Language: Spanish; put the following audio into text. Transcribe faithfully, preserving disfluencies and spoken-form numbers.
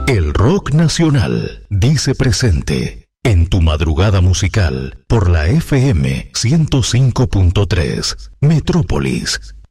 El rock nacional dice presente en tu madrugada musical por la F M ciento cinco punto tres Metrópolis.